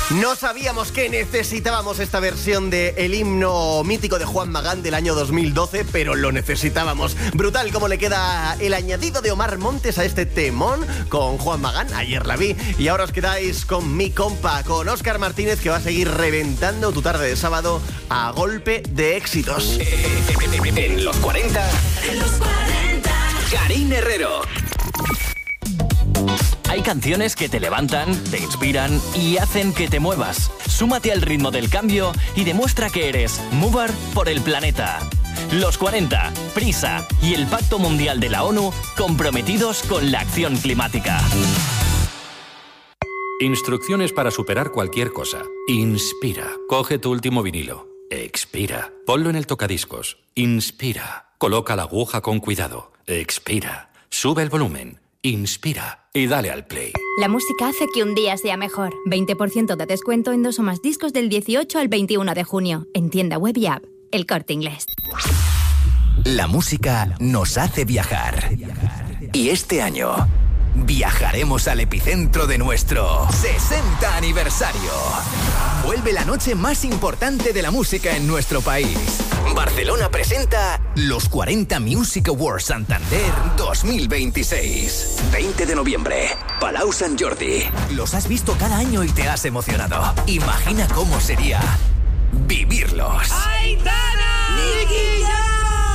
No sabíamos que necesitábamos esta versión de el himno mítico de Juan Magán del año 2012, pero lo necesitábamos. Brutal como le queda el añadido de Omar Montes a este temón con Juan Magán. Ayer la vi. Y ahora os quedáis con mi compa, con Óscar Martínez, que va a seguir reventando tu tarde de sábado a golpe de éxitos. En los 40. En los 40. Karine Herrero. Hay canciones que te levantan, te inspiran y hacen que te muevas. Súmate al ritmo del cambio y demuestra que eres mover por el planeta. Los 40, Prisa y el Pacto Mundial de la ONU comprometidos con la acción climática. Instrucciones para superar cualquier cosa. Inspira. Coge tu último vinilo. Expira. Ponlo en el tocadiscos. Inspira. Coloca la aguja con cuidado. Expira. Sube el volumen. Inspira y dale al play. La música hace que un día sea mejor. 20% de descuento en 2 o más discos del 18 al 21 de junio. En tienda web y app. El Corte Inglés. La música nos hace viajar. Y este año viajaremos al epicentro de nuestro 60 aniversario. Vuelve la noche más importante de la música en nuestro país. Barcelona presenta los 40 Music Awards Santander 2026. 20 de noviembre, Palau Sant Jordi. Los has visto cada año y te has emocionado. Imagina cómo sería vivirlos. ¡Aitana! ¡Nicky Jam!